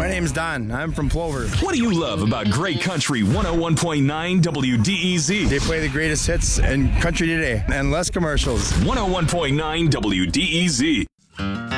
My name's Don. I'm from Plover. What do you love about Great Country 101.9 WDEZ? They play the greatest hits in country today and less commercials. 101.9 WDEZ.